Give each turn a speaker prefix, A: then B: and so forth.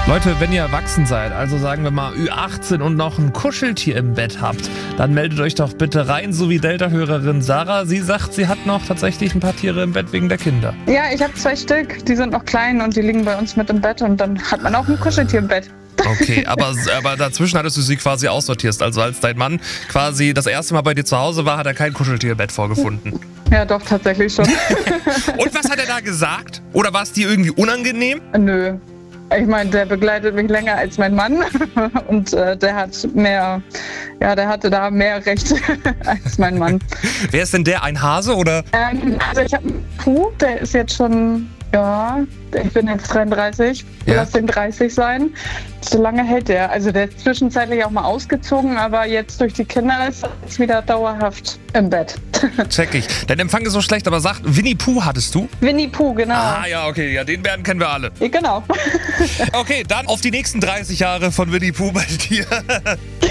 A: Leute, wenn ihr erwachsen seid, also sagen wir mal Ü18 und noch ein Kuscheltier im Bett habt, dann meldet euch doch bitte rein, so wie Delta-Hörerin Sarah. Sie sagt, sie hat noch tatsächlich ein paar Tiere im Bett wegen der Kinder.
B: Ja, ich habe 2 Stück, die sind noch klein und die liegen bei uns mit im Bett und dann hat man auch ein Kuscheltier im Bett.
A: Okay, aber dazwischen hattest du sie quasi aussortiert. Also als dein Mann quasi das erste Mal bei dir zu Hause war, hat er kein Kuscheltier im Bett vorgefunden.
B: Ja, doch, tatsächlich schon.
A: Und was hat er da gesagt? Oder war es dir irgendwie unangenehm?
B: Nö. Ich meine, der begleitet mich länger als mein Mann und der hatte da mehr Recht als mein Mann.
A: Wer ist denn der? Ein Hase oder?
B: Also ich habe einen Puh, der ist jetzt schon, ich bin jetzt 33, lass den 30 sein. So lange hält der. Also der ist zwischenzeitlich auch mal ausgezogen, aber jetzt durch die Kinder ist er jetzt wieder dauerhaft im Bett.
A: Check ich. Dein Empfang ist so schlecht, aber sag, Winnie Pooh hattest du?
B: Winnie Pooh, genau.
A: Ah ja, okay, ja, den Bären kennen wir alle.
B: Ja, genau.
A: Okay, dann auf die nächsten 30 Jahre von Winnie Pooh bei dir.